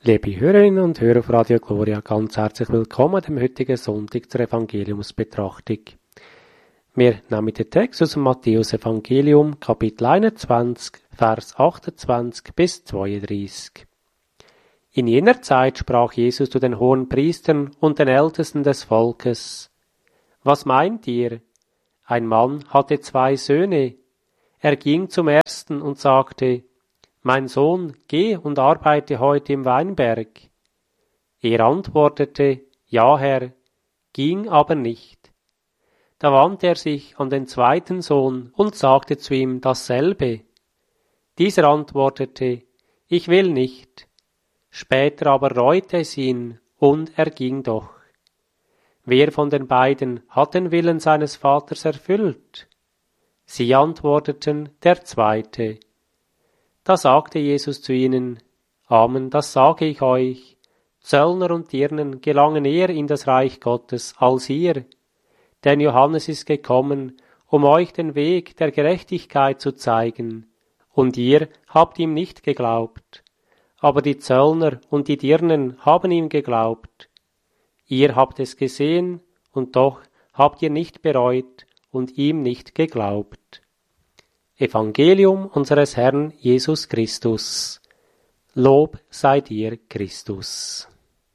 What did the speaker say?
Liebe Hörerinnen und Hörer von Radio Gloria, ganz herzlich willkommen am heutigen Sonntag zur Evangeliumsbetrachtung. Wir nehmen den Text aus dem Matthäus-Evangelium, Kapitel 21, Vers 28 bis 32. In jener Zeit sprach Jesus zu den Hohenpriestern und den Ältesten des Volkes: Was meint ihr? Ein Mann hatte 2 Söhne. Er ging zum ersten und sagte: Mein Sohn, geh und arbeite heute im Weinberg. Er antwortete: Ja, Herr, ging aber nicht. Da wandte er sich an den zweiten Sohn und sagte zu ihm dasselbe. Dieser antwortete: Ich will nicht. Später aber reute es ihn, und er ging doch. Wer von den beiden hat den Willen seines Vaters erfüllt? Sie antworteten: Der Zweite. Da sagte Jesus zu ihnen: Amen, das sage ich euch, Zöllner und Dirnen gelangen eher in das Reich Gottes als ihr. Denn Johannes ist gekommen, um euch den Weg der Gerechtigkeit zu zeigen, und ihr habt ihm nicht geglaubt. Aber die Zöllner und die Dirnen haben ihm geglaubt. Ihr habt es gesehen, und doch habt ihr nicht bereut und ihm nicht geglaubt. Evangelium unseres Herrn Jesus Christus. Lob sei dir, Christus.